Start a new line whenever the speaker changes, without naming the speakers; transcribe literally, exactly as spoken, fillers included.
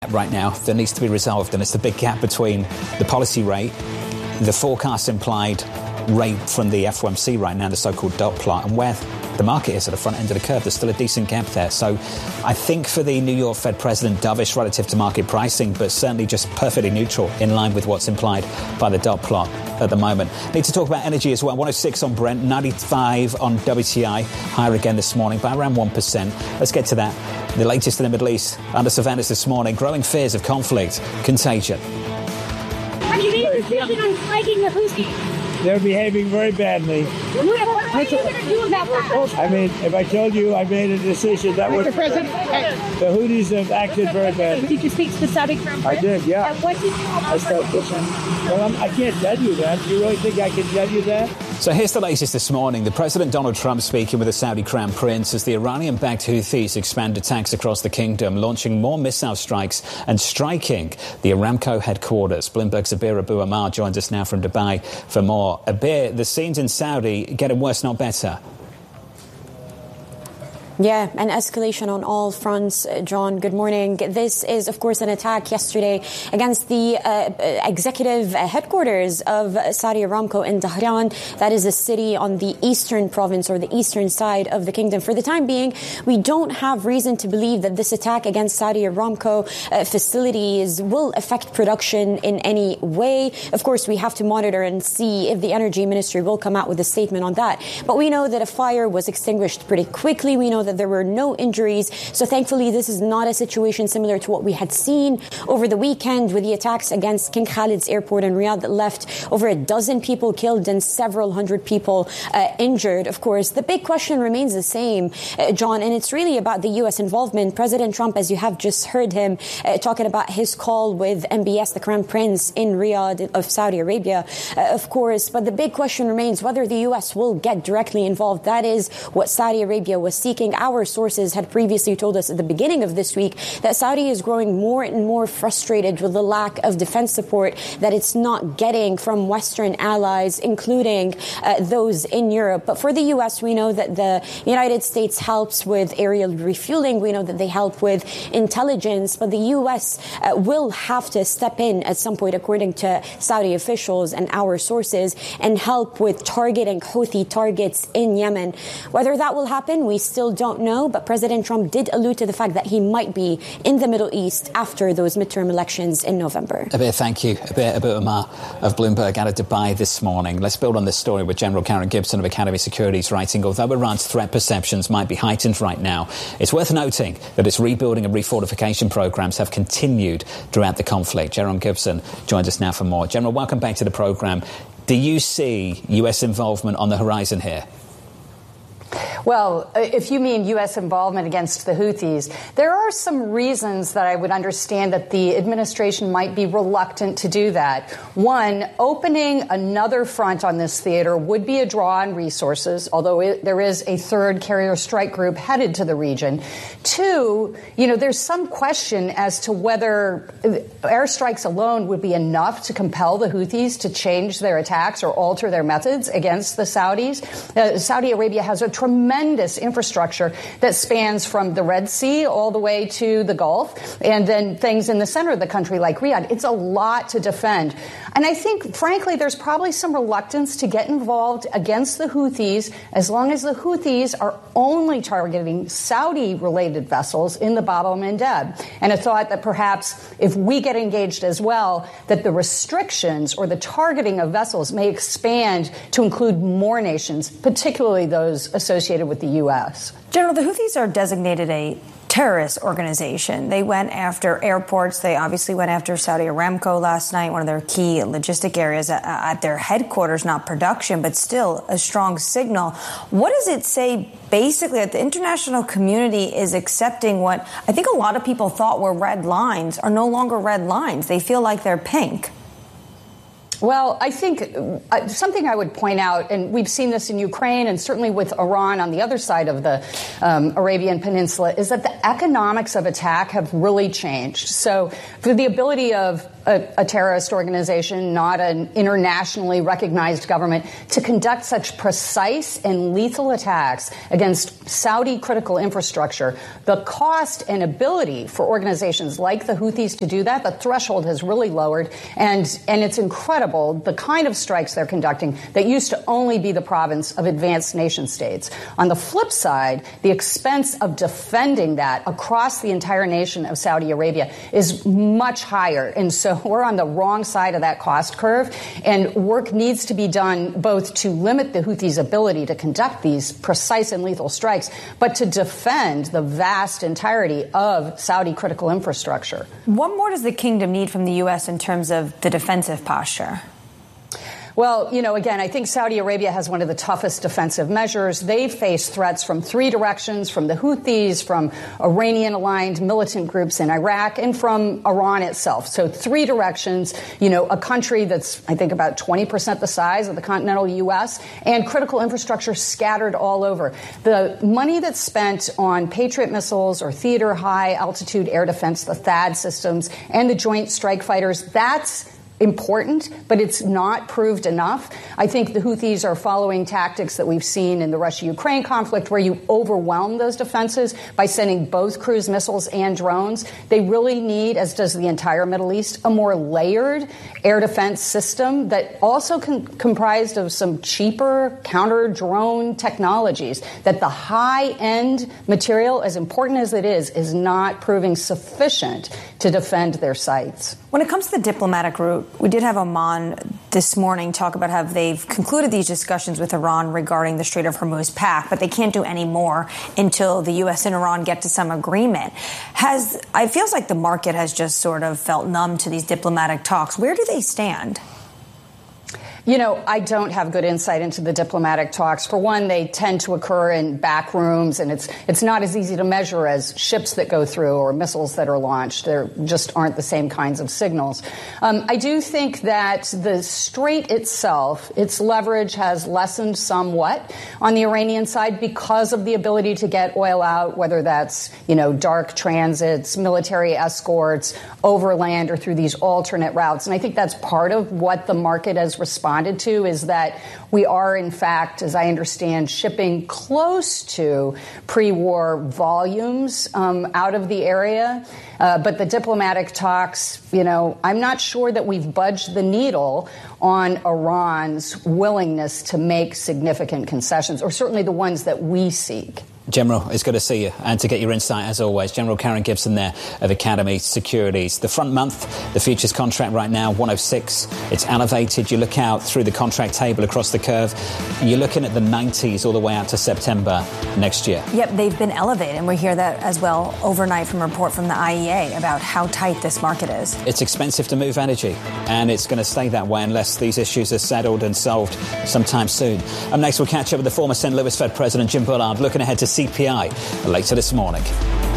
Right now that needs to be resolved, and it's the big gap between the policy rate, the forecast implied rate from the F O M C right now, the so-called dot plot, and where the market is at the front end of the curve. There's still a decent gap there. So I think for the New York Fed president, dovish relative to market pricing, but certainly just perfectly neutral in line with what's implied by the dot plot at the moment. Need to talk about energy as well. one oh six on Brent, ninety-five on W T I, higher again this morning by around one percent. Let's get to that. The latest in the Middle East under surveillance this morning. Growing fears of conflict, contagion.
Have you made a decision on fighting the Houthis?
They're behaving very badly.
What are you going to do about that?
I mean, if I told you I made a decision, that would...
Mister President,
the Houthis have acted very badly.
did you speak to the Saudi Crown Prince?
I did, yeah.
And what did you
I started pushing. Well, I'm, I can't tell you that. Do you really think I can tell you that?
So here's the latest this morning. The President Donald Trump speaking with the Saudi Crown Prince as the Iranian-backed Houthis expand attacks across the kingdom, launching more missile strikes and striking the Aramco headquarters. Bloomberg's Abir Abu Amar joins us now from Dubai for more. Abir, the scenes in Saudi getting worse, not better.
Yeah, an escalation on all fronts, John. Good morning. This is, of course, an attack yesterday against the uh, executive headquarters of Saudi Aramco in Dhahran. That is a city on the eastern province or the eastern side of the kingdom. For the time being, we don't have reason to believe that this attack against Saudi Aramco uh, facilities will affect production in any way. Of course, we have to monitor and see if the Energy Ministry will come out with a statement on that. But we know that a fire was extinguished pretty quickly. We know that there were no injuries. So thankfully, this is not a situation similar to what we had seen over the weekend with the attacks against King Khalid's airport in Riyadh that left over a dozen people killed and several hundred people uh, injured. Of course, the big question remains the same, uh, John, and it's really about the U S involvement. President Trump, as you have just heard him uh, talking about his call with M B S, the Crown Prince in Riyadh of Saudi Arabia, uh, of course. But the big question remains whether the U S will get directly involved. That is what Saudi Arabia was seeking. Our sources had previously told us at the beginning of this week that Saudi is growing more and more frustrated with the lack of defense support that it's not getting from Western allies, including uh, those in Europe. But for the U S, we know that the United States helps with aerial refueling. We know that they help with intelligence. But the U S uh, will have to step in at some point, according to Saudi officials and our sources, and help with targeting Houthi targets in Yemen. Whether that will happen, we still don't know. But President Trump did allude to the fact that he might be in the Middle East after those midterm elections in November.
Abir, thank you. Abir Abu Amar of Bloomberg out of Dubai this morning. Let's build on this story with General Karen Gibson of Academy Securities writing, although Iran's threat perceptions might be heightened right now, it's worth noting that its rebuilding and refortification programs have continued throughout the conflict. General Gibson joins us now for more. General, welcome back to the program. Do you see U S involvement on the horizon here?
Well, if you mean U S involvement against the Houthis, there are some reasons that I would understand that the administration might be reluctant to do that. One, opening another front on this theater would be a draw on resources, although it, there is a third carrier strike group headed to the region. Two, you know, there's some question as to whether airstrikes alone would be enough to compel the Houthis to change their attacks or alter their methods against the Saudis. Uh, Saudi Arabia has a tremendous infrastructure that spans from the Red Sea all the way to the Gulf, and then things in the center of the country like Riyadh. It's a lot to defend. And I think, frankly, there's probably some reluctance to get involved against the Houthis as long as the Houthis are only targeting Saudi-related vessels in the Bab el-Mandeb. And a thought that perhaps if we get engaged as well, that the restrictions or the targeting of vessels may expand to include more nations, particularly those associated with the U S.
General, the Houthis are designated a terrorist organization. They went after airports. They obviously went after Saudi Aramco last night, one of their key logistic areas at, at their headquarters, not production, but still a strong signal. What does it say basically that the international community is accepting what I think a lot of people thought were red lines are no longer red lines? They feel like they're pink.
Well, I think uh, something I would point out, and we've seen this in Ukraine and certainly with Iran on the other side of the um, Arabian Peninsula, is that the economics of attack have really changed. So for the ability of a, a terrorist organization, not an internationally recognized government, to conduct such precise and lethal attacks against Saudi critical infrastructure. The cost and ability for organizations like the Houthis to do that, the threshold has really lowered, and, and it's incredible the kind of strikes they're conducting that used to only be the province of advanced nation states. On the flip side, the expense of defending that across the entire nation of Saudi Arabia is much higher, and so we're on the wrong side of that cost curve, and work needs to be done both to limit the Houthis' ability to conduct these precise and lethal strikes, but to defend the vast entirety of Saudi critical infrastructure.
What more does the kingdom need from the U S in terms of the defensive posture?
Well, you know, again, I think Saudi Arabia has one of the toughest defensive measures. They face threats from three directions, from the Houthis, from Iranian-aligned militant groups in Iraq, and from Iran itself. So three directions, you know, a country that's, I think, about twenty percent the size of the continental U S, and critical infrastructure scattered all over. The money that's spent on Patriot missiles or theater high-altitude air defense, the THAAD systems, and the Joint Strike Fighters, that's important, but it's not proved enough. I think the Houthis are following tactics that we've seen in the Russia-Ukraine conflict, where you overwhelm those defenses by sending both cruise missiles and drones. They really need, as does the entire Middle East, a more layered air defense system that also con- comprised of some cheaper counter-drone technologies. That the high-end material, as important as it is, is not proving sufficient to defend their sites.
When it comes to the diplomatic route, we did have Oman this morning talk about how they've concluded these discussions with Iran regarding the Strait of Hormuz pact, but they can't do any more until the U S and Iran get to some agreement. Has it feels like the market has just sort of felt numb to these diplomatic talks. Where do they stand?
You know, I don't have good insight into the diplomatic talks. For one, they tend to occur in back rooms, and it's it's not as easy to measure as ships that go through or missiles that are launched. There just aren't the same kinds of signals. Um, I do think that the strait itself, its leverage has lessened somewhat on the Iranian side because of the ability to get oil out, whether that's, you know, dark transits, military escorts, overland, or through these alternate routes. And I think that's part of what the market has responded to, is that we are, in fact, as I understand, shipping close to pre-war volumes um, out of the area. Uh, but the diplomatic talks, you know, I'm not sure that we've budged the needle on Iran's willingness to make significant concessions, or certainly the ones that we seek.
General, it's good to see you and to get your insight as always. General Karen Gibson there of Academy Securities. The front month, the futures contract right now, one oh six. It's elevated. You look out through the contract table across the curve. You're looking at the nineties all the way out to September next year.
Yep, they've been elevated. And we hear that as well overnight from a report from the I E A about how tight this market is.
It's expensive to move energy, and it's going to stay that way unless these issues are settled and solved sometime soon. Up next, we'll catch up with the former Saint Louis Fed President Jim Bullard, looking ahead to C P I later this morning.